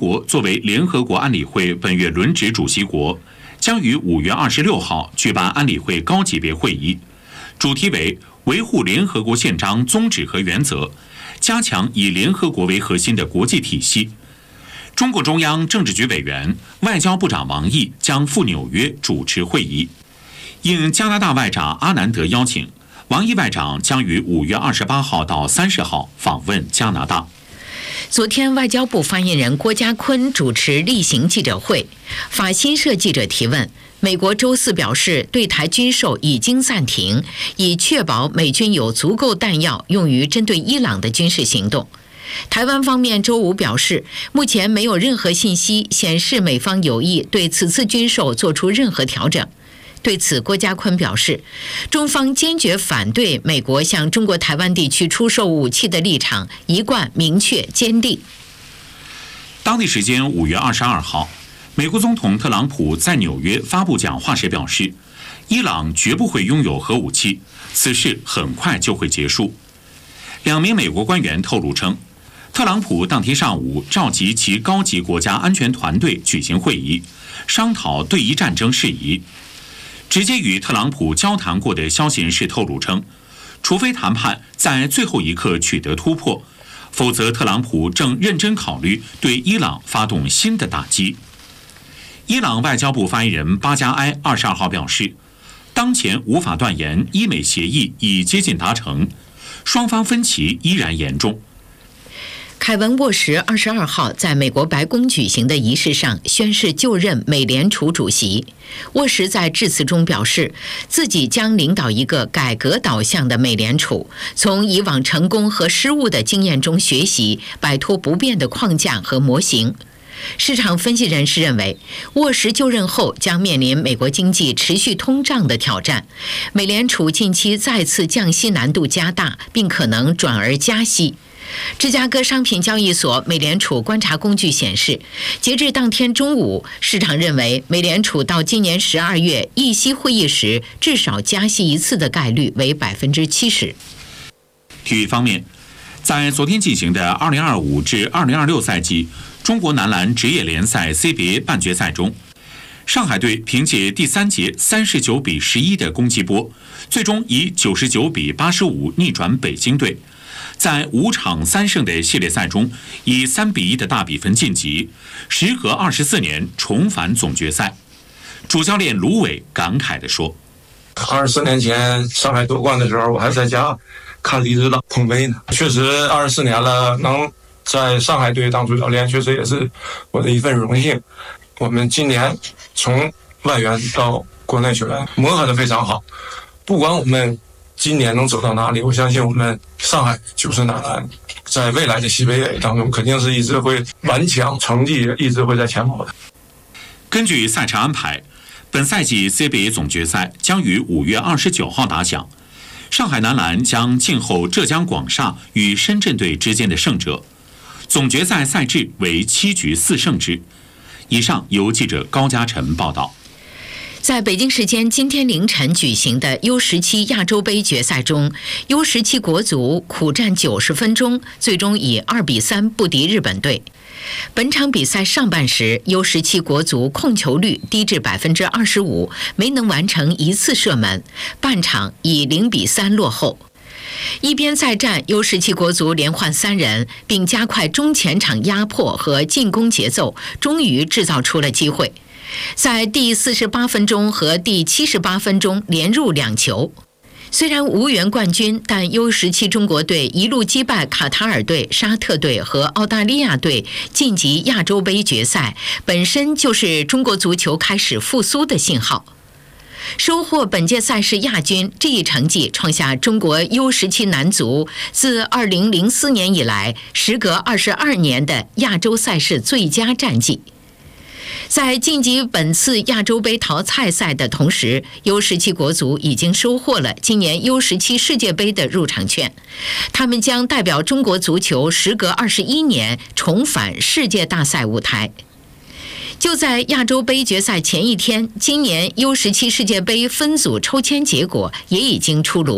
国作为联合国安理会本月轮值主席国，将于5月26号举办安理会高级别会议，主题为维护联合国宪章宗旨和原则，加强以联合国为核心的国际体系。中共中央政治局委员、外交部长王毅将赴纽约主持会议。应加拿大外长阿南德邀请，王毅外长将于5月28号到30号访问加拿大。 昨天，外交部发言人郭家坤主持例行记者会，法新社记者提问：美国周四表示，对台军售已经暂停，以确保美军有足够弹药用于针对伊朗的军事行动。台湾方面周五表示，目前没有任何信息显示美方有意对此次军售做出任何调整。对此，郭家坤表示，中方坚决反对美国向中国台湾地区出售武器的立场一贯明确坚定。 当地时间5月22号，美国总统特朗普在纽约发布讲话时表示，伊朗绝不会拥有核武器，此事很快就会结束。2名美国官员透露称，特朗普当天上午召集其高级国家安全团队举行会议，商讨对伊战争事宜。直接与特朗普交谈过的消息人士透露称，除非谈判在最后一刻取得突破，否则特朗普正认真考虑对伊朗发动新的打击。伊朗外交部发言人巴加埃22号表示，当前无法断言伊美协议已接近达成，双方分歧依然严重。 凯文·沃什22号在美国白宫举行的仪式上宣誓就任美联储主席。沃什在致辞中表示，自己将领导一个改革导向的美联储，从以往成功和失误的经验中学习，摆脱不变的框架和模型。市场分析人士认为，沃什就任后将面临美国经济持续通胀的挑战，美联储近期再次降息难度加大，并可能转而加息。芝加哥商品交易所美联储观察工具显示，截至当天中午，市场认为美联储到今年12月议息会议时至少加息一次的概率为70%。 体育方面，在昨天进行的2025至2026赛季中国男篮职业联赛 CBA 半决赛中，上海队凭借第3节39比11的攻击波，最终以99比85逆转北京队，在5场3胜的系列赛中，以3比1的大比分晋级，时隔24年重返总决赛。主教练卢伟感慨地说 ：“24年前上海夺冠的时候，我还在家看李指导捧杯呢。确实24年了，能在上海队当主教练，确实也是我的一份荣幸。我们今年从外援到国内球员磨合得非常好，不管我们今年能走到哪里，我相信我们上海90男篮在未来的西北当中肯定是一直会顽强，成绩一直会在前跑的。” 根据赛程安排，本赛季 CBA 总决赛将于5月29号打响，上海男篮将静候浙江广厦与深圳队之间的胜者。总决赛赛制为7局4胜制。以上由记者高嘉晨报道。 在北京时间今天凌晨举行的 U17 亚洲杯决赛中， U17 国足苦战90分钟，最终以2比3不敌日本队。本场比赛上半时 U17 国足控球率低至 25%， 没能完成一次射门，半场以0比3落后。一边再战 U17 国足连换3人，并加快中前场压迫和进攻节奏，终于制造出了机会。在第48分钟和第78分钟连入2球。虽然无缘冠军，但 U17 中国队一路击败卡塔尔队、沙特队和澳大利亚队晋级亚洲杯决赛，本身就是中国足球开始复苏的信号。收获本届赛事亚军，这一成绩创下中国 U17 男足自2004年以来时隔22年的亚洲赛事最佳战绩。在晋级本次亚洲杯淘汰赛的同时， U17 国足已经收获了今年 U17 世界杯的入场券，他们将代表中国足球时隔21年重返世界大赛舞台。就在亚洲杯决赛前一天，今年 U17 世界杯分组抽签结果也已经出炉。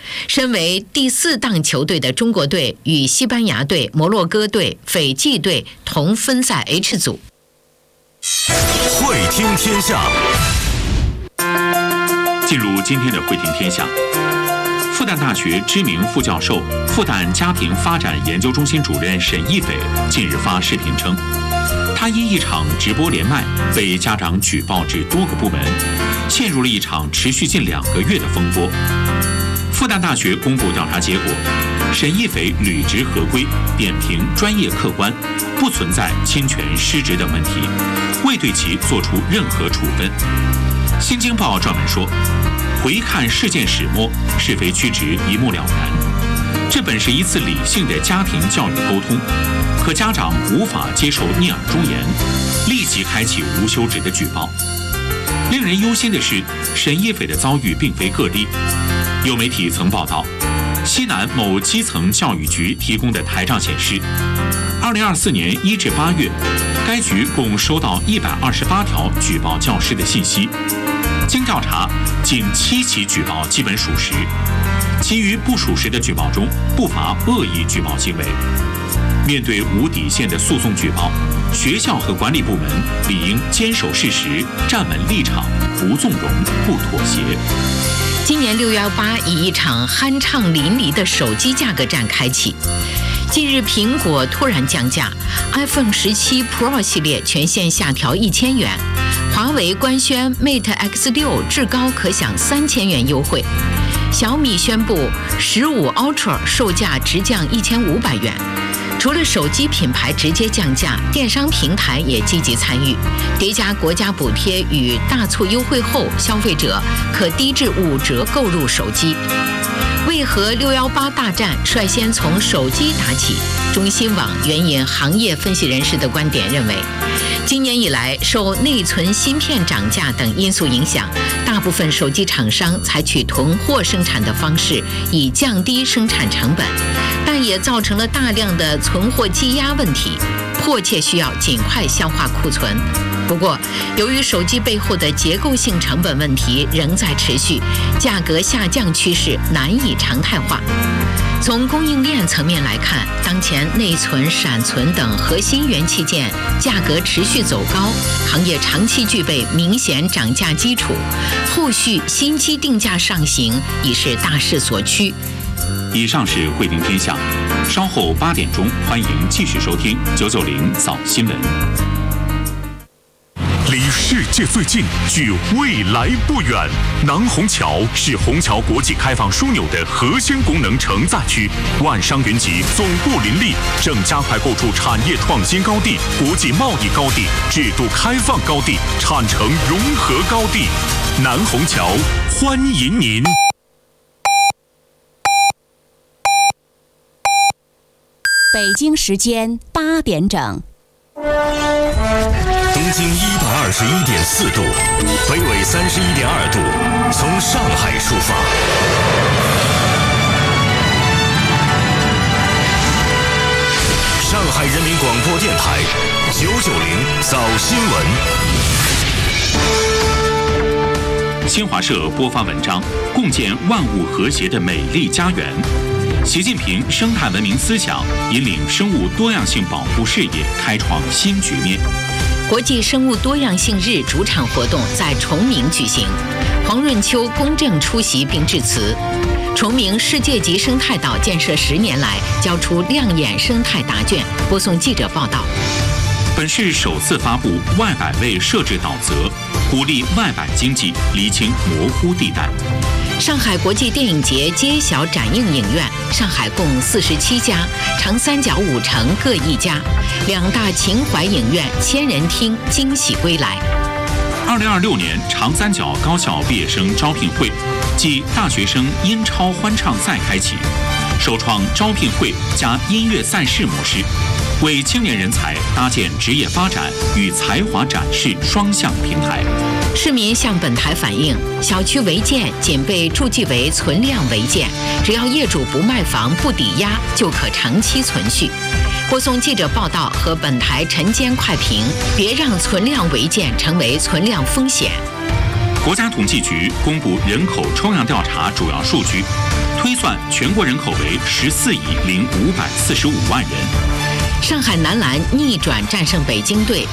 身为第4档球队的中国队与西班牙队、摩洛哥队、斐济队同分在 H 组。 会听天下。 进入今天的会听天下。复旦大学知名副教授、复旦家庭发展研究中心主任沈一斐近日发视频称，他因一场直播连麦被家长举报至多个部门，陷入了一场持续近2个月的风波。复旦大学公布调查结果，沈一斐履职合规，点评专业客观，不存在侵权失职等问题，未对其作出任何处分。新京报撰文说，回看事件始末，是非曲直一目了然。这本是一次理性的家庭教育沟通，可家长无法接受逆耳忠言，立即开启无休止的举报。令人忧心的是，沈一斐的遭遇并非个例。有媒体曾报道，西南某基层教育局提供的台账显示，2024年1至8月，该局共收到128条举报教师的信息。经调查，仅7起举报基本属实，其余不属实的举报中不乏恶意举报行为。面对无底线的诉讼举报，学校和管理部门理应坚守事实，站稳立场，不纵容，不妥协。 今年6月18以一场酣畅淋漓的手机价格战开启。近日，苹果突然降价 ，iPhone 17 Pro 系列全线下调1000元，华为官宣 Mate X6 至高可享3000元优惠，小米宣布15 Ultra 售价直降1500元。除了手机品牌直接降价，电商平台也积极参与，叠加国家补贴与大促优惠后，消费者可低至5折购入手机。为何618大战率先从手机打起？中新网援引行业分析人士的观点认为，今年以来受内存芯片涨价等因素影响，大部分手机厂商采取囤货生产的方式，以降低生产成本，但也造成了大量的存货积压问题，迫切需要尽快消化库存。不过，由于手机背后的结构性成本问题仍在持续，价格下降趋势难以常态化。从供应链层面来看，当前内存、闪存等核心元器件价格持续走高，行业长期具备明显涨价基础，后续新机定价上行已是大势所趋。 以上是会听天下，稍后8点钟，欢迎继续收听990早新闻。 离世界最近，距未来不远。南虹桥是虹桥国际开放枢纽的核心功能承载区，万商云集，总部林立，正加快构筑产业创新高地、国际贸易高地、制度开放高地、产城融合高地。南虹桥欢迎您。 北京时间8点整。 东经121.4度，北纬31.2度，从上海出发。上海人民广播电台990早新闻。 新华社播发文章：共建万物和谐的美丽家园。习近平生态文明思想引领生物多样性保护事业开创新局面。 国际生物多样性日主场活动在崇明举行，黄润秋公正出席并致辞。崇明世界级生态岛建设10年来，交出亮眼生态答卷。播送记者报道。 本市首次发布外摆位设置岛则，鼓励外摆经济，厘清模糊地带。 上海国际电影节揭晓展映影院，上海共47家，长三角5城各1家，2大情怀影院1000人厅惊喜归来。 2026年长三角高校毕业生招聘会暨大学生音超欢唱赛开启，首创招聘会加音乐赛事模式，为青年人才搭建职业发展与才华展示双向平台。 市民向本台反映，小区违建仅被注记为存量违建，只要业主不卖房不抵押，就可长期存续。播送记者报道和本台晨间快评，别让存量违建成为存量风险。 国家统计局公布人口抽样调查主要数据，推算全国人口为14.0545亿人。 上海男篮逆转战胜北京队，